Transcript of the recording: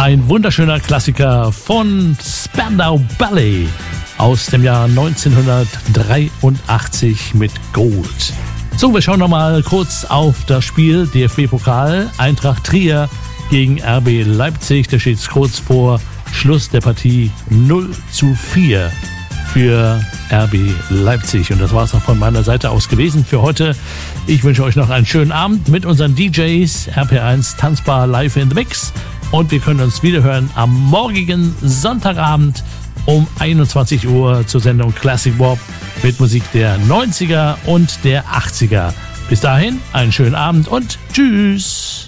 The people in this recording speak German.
Ein wunderschöner Klassiker von Spandau Ballet aus dem Jahr 1983 mit Gold. So, wir schauen nochmal kurz auf das Spiel DFB-Pokal. Eintracht Trier gegen RB Leipzig. Da steht es kurz vor Schluss der Partie 0:4 für RB Leipzig. Und das war es auch von meiner Seite aus gewesen für heute. Ich wünsche euch noch einen schönen Abend mit unseren DJs. RPR1 Tanzbar live in the Mix. Und wir können uns wiederhören am morgigen Sonntagabend um 21 Uhr zur Sendung Classic Warp mit Musik der 90er und der 80er. Bis dahin einen schönen Abend und tschüss.